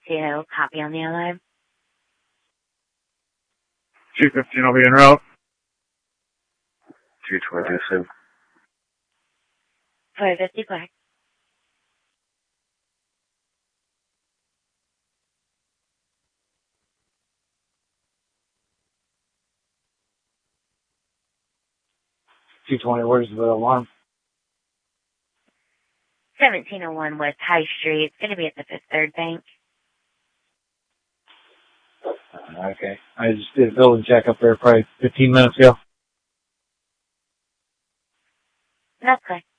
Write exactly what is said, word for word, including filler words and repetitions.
two, copy on the alarm. two fifteen, I'll be en route. two twenty-seven. four fifty Clark. two twenty, where's the alarm? seventeen oh one West High Street. It's going to be at the Fifth Third Bank. Okay. I just did a building check up there probably fifteen minutes ago. That's correct.